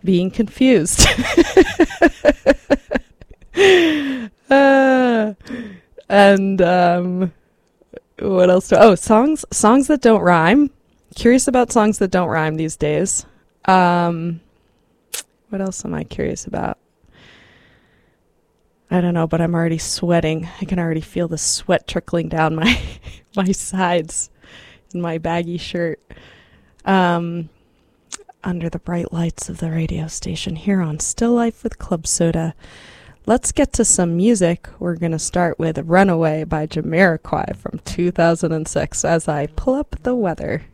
being confused. And what else? Songs that don't rhyme. Curious about songs that don't rhyme these days. What else am I curious about? I don't know, but I'm already sweating. I can already feel the sweat trickling down my my sides in my baggy shirt. Under the bright lights of the radio station here on Still Life with Club Soda. Let's get to some music. We're going to start with Runaway by Jamiroquai from 2006 as I pull up the weather.